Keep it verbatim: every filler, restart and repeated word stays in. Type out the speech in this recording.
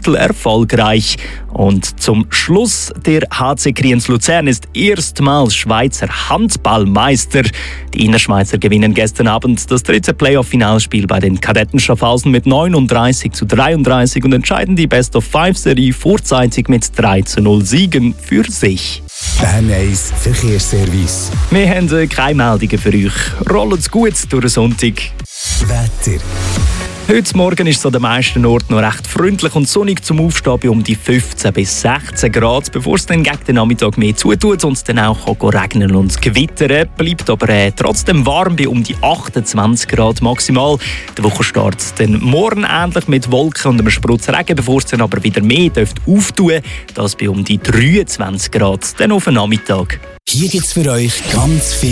Titel erfolgreich. Und zum Schluss, der H C Kriens Luzern ist erstmals Schweizer Handballmeister. Die Innerschweizer gewinnen gestern Abend das dritte Playoff-Finalspiel bei den Kadetten Schaffhausen mit neununddreißig zu dreiunddreißig und entscheiden die Best-of-Five-Serie vorzeitig mit drei zu null Siegen für sich. Bern eins Verkehrsservice. Wir haben keine Meldungen für euch. Rollen's gut durch den Sonntag. Wetter. Heute Morgen ist es an den meisten Orten noch recht freundlich und sonnig zum Aufstehen bei um die fünfzehn bis sechzehn Grad, bevor es dann gegen den Nachmittag mehr zutut und es dann auch kann regnen und gewittern. Bleibt aber äh, trotzdem warm bei um die achtundzwanzig Grad maximal. Der Wochenstart dann morgen ähnlich mit Wolken und einem Sprutz Regen, bevor es dann aber wieder mehr dürfte auftun. Das bei um die dreiundzwanzig Grad dann auf den Nachmittag. Hier gibt's für euch ganz viel